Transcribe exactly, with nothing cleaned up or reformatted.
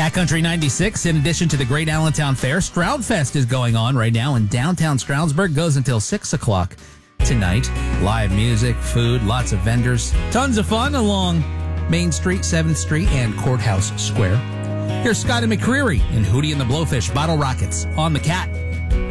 Backcountry ninety-six, in addition to the Great Allentown Fair, Stroud Fest is going on right now in downtown Stroudsburg. Goes until six o'clock tonight. Live music, food, lots of vendors. Tons of fun along Main Street, seventh Street, and Courthouse Square. Here's Scotty McCreery and Hootie and the Blowfish Bottle Rockets on the Cat.